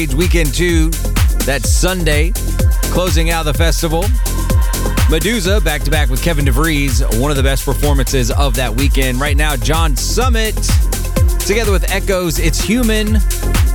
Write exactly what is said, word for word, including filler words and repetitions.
Weekend two, that Sunday, closing out the festival. Medusa back-to-back with Kevin DeVries, one of the best performances of that weekend. Right now, John Summit, together with Echoes, It's Human.